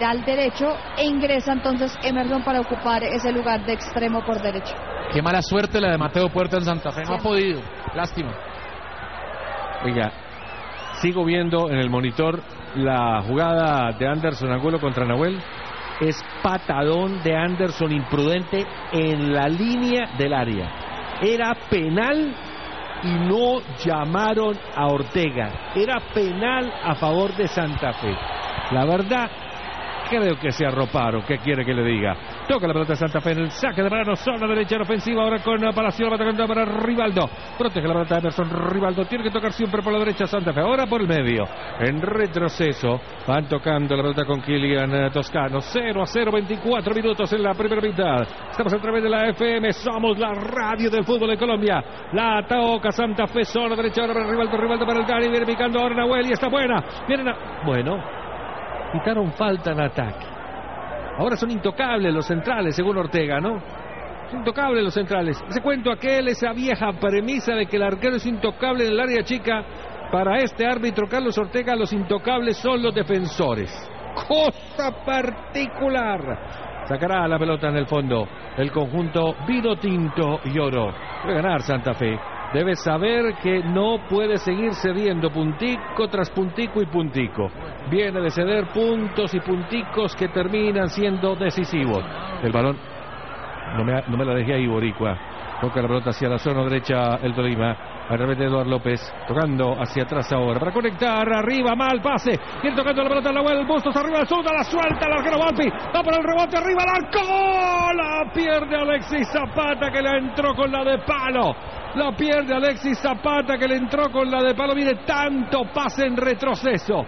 al derecho e ingresa entonces Emerson para ocupar ese lugar de extremo por derecho. Qué mala suerte la de Mateo Puerta en Santa Fe, no ha podido, lástima. Oiga, sigo viendo en el monitor la jugada de Anderson Angulo contra Nahuel. Es patadón de Anderson imprudente en la línea del área. Era penal y no llamaron a Ortega. Era penal a favor de Santa Fe. La verdad, creo que se arroparon. ¿Qué quiere que le diga? Toca la pelota de Santa Fe en el saque de mano, zona derecha en ofensiva. Ahora con Palacio, la va tocando para Rivaldo. Protege la pelota de Emerson. Rivaldo tiene que tocar siempre por la derecha Santa Fe. Ahora por el medio. En retroceso. Van tocando la pelota con Kylian Toscano. 0-0, 24 minutos en la primera mitad. Estamos a través de la FM. Somos la radio del fútbol de Colombia. La toca Santa Fe. Zona derecha ahora para Rivaldo. Rivaldo para el Gary. Viene picando ahora Nahuel y está buena. Bueno. Quitaron falta en ataque. Ahora son intocables los centrales, según Ortega, ¿no? Son intocables los centrales. Ese cuento aquel, esa vieja premisa de que el arquero es intocable en el área chica. Para este árbitro Carlos Ortega, los intocables son los defensores. Cosa particular. Sacará la pelota en el fondo el conjunto vino tinto y oro. Debe ganar Santa Fe. Debe saber que no puede seguir cediendo puntico tras puntico y puntico. Viene de ceder puntos y punticos que terminan siendo decisivos. El balón, no me la dejé ahí, Boricua. Toca la pelota hacia la zona derecha el Tolima. Al revés de Eduardo López, tocando hacia atrás ahora para conectar, arriba, mal pase, viene tocando la pelota a Nahuel Bustos, arriba al zurda, la suelta, el arquero Volpi, va por el rebote, arriba, al arco, la pierde Alexis Zapata que la entró con la de palo, la pierde Alexis Zapata que le entró con la de palo. Mire, tanto pase en retroceso,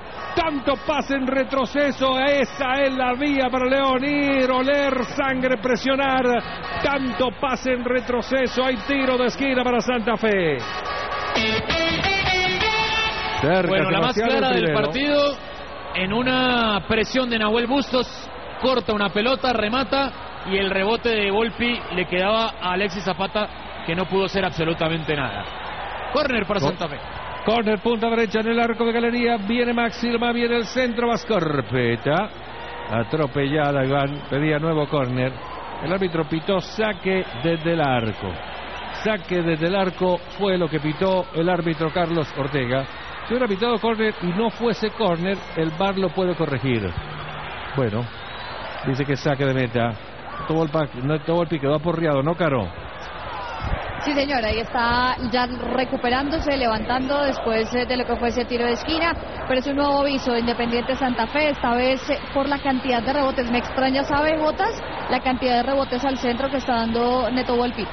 esa es la vía para León, ir, oler sangre, presionar, tanto pase en retroceso, hay tiro de esquina para Santa Fe. Bueno, la más clara del partido, en una presión de Nahuel Bustos, corta una pelota, remata y el rebote de Volpi le quedaba a Alexis Zapata, que no pudo hacer absolutamente nada. Córner para Santa Fe. Córner, punta derecha en el arco de Galería, viene Maxilma, viene el centro, Vascorpeta, atropellada Iván, pedía nuevo córner. El árbitro pitó saque desde el arco. Saque desde el arco fue lo que pitó el árbitro Carlos Ortega. Si hubiera pitado córner y no fuese córner, el VAR lo puede corregir. Bueno, dice que saque de meta. Volpi quedó aporreado, ¿no, Caro? Sí, señora, ahí está ya recuperándose, levantando después de lo que fue ese tiro de esquina, pero es un nuevo aviso de Independiente Santa Fe, esta vez por la cantidad de rebotes. Me extraña, ¿sabe, Jotas? La cantidad de rebotes al centro que está dando Neto Volpi.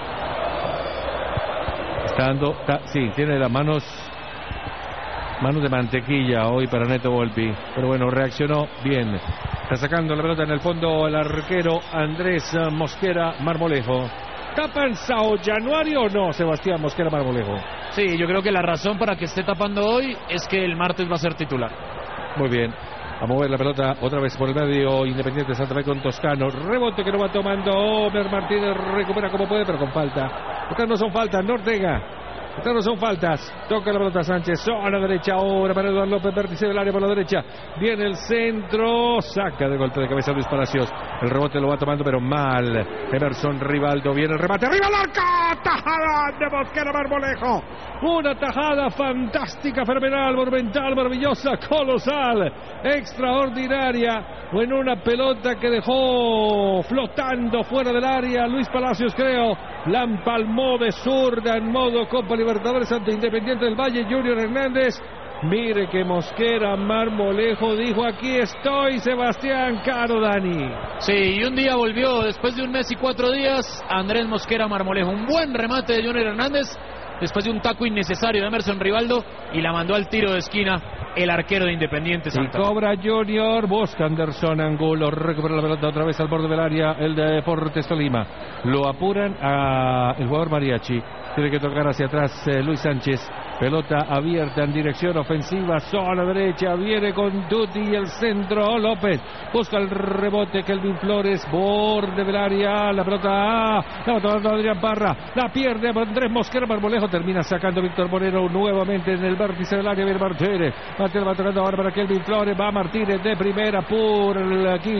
Está dando, sí, tiene las manos de mantequilla hoy para Neto Volpi, pero bueno, reaccionó bien. Está sacando la pelota en el fondo el arquero Andrés Mosquera Marmolejo. ¿Tapan Sao Januario o no, Sebastián Mosquera Marmolejo? Sí, yo creo que la razón para que esté tapando hoy es que el martes va a ser titular. Muy bien. A mover la pelota otra vez por el medio, Independiente Santa Fe con Toscano. Rebote que lo va tomando Omer Martínez, recupera como puede, pero con falta. Estas no son faltas, no Ortega. Estas no son faltas. Toca la pelota Sánchez, zona derecha ahora para Eduardo López, vértice del área por la derecha. Viene el centro, saca de golpe de cabeza Luis Palacios. El rebote lo va tomando, pero mal. Emerson Rivaldo, viene el remate, arriba al arco. Tajada de Mosquera Marmolejo. Una tajada fantástica, fenomenal, monumental, maravillosa, colosal, extraordinaria. En una pelota que dejó flotando fuera del área Luis Palacios, creo. La empalmó de zurda en modo Copa Libertadores ante Independiente del Valle. Junior Hernández. Mire que Mosquera Marmolejo dijo: aquí estoy, Sebastián Caro, Dani. Sí, y un día volvió, después de un mes y 4 días, Andrés Mosquera Marmolejo. Un buen remate de Junior Hernández, después de un taco innecesario de Emerson Rivaldo, y la mandó al tiro de esquina el arquero de Independiente Santa Fe. Y cobra Junior, busca Anderson Angulo, recupera la pelota otra vez al borde del área, el de Deportes Tolima. Lo apuran a el jugador Mariachi. Tiene que tocar hacia atrás Luis Sánchez. Pelota abierta en dirección ofensiva. Zona derecha. Viene con Duty y el centro. López busca el rebote. Kelvin Flores. Borde del área. La pelota. La va tomando Adrián Parra. La pierde Andrés Mosquera. Marmolejo termina sacando Víctor Moreno nuevamente en el vértice del área. Viene Martínez. Martínez va tocando ahora para Kelvin Flores. Va Martínez de primera por el